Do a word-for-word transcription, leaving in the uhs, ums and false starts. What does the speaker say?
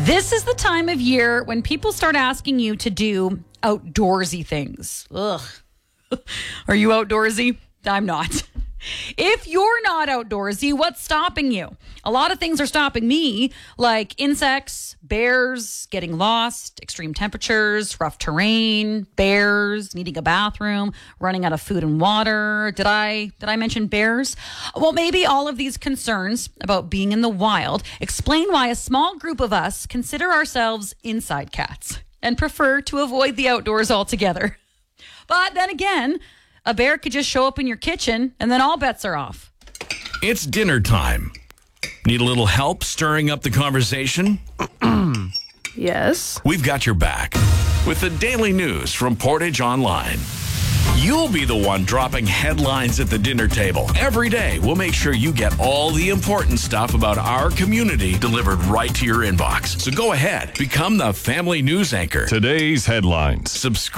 This is the time of year when people start asking you to do outdoorsy things. Ugh. Are you outdoorsy? I'm not. If you're not outdoorsy, what's stopping you? A lot of things are stopping me, like insects, bears, getting lost, extreme temperatures, rough terrain, bears, needing a bathroom, running out of food and water. Did I did I mention bears? Well, maybe all of these concerns about being in the wild explain why a small group of us consider ourselves inside cats and prefer to avoid the outdoors altogether. But then again, a bear could just show up in your kitchen and then all bets are off. It's dinner time. Need a little help stirring up the conversation? Yes. We've got your back with the daily news from Portage Online. You'll be the one dropping headlines at the dinner table. Every day, we'll make sure you get all the important stuff about our community delivered right to your inbox. So go ahead, become the family news anchor. Today's headlines. Subscribe.